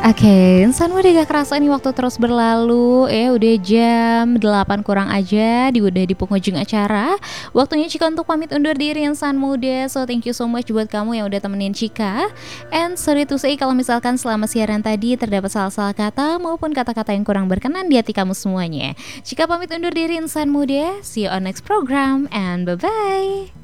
Oke, insan muda gak kerasa nih waktu terus berlalu. Udah jam 8 kurang aja, udah di penghujung acara. Waktunya Cika untuk pamit undur diri insan muda. So thank you so much buat kamu yang udah temenin Cika. And sorry to say kalau misalkan selama siaran tadi terdapat salah-salah kata maupun kata-kata yang kurang berkenan di hati kamu semuanya. Cika pamit undur diri insan muda. See you on next program and bye-bye.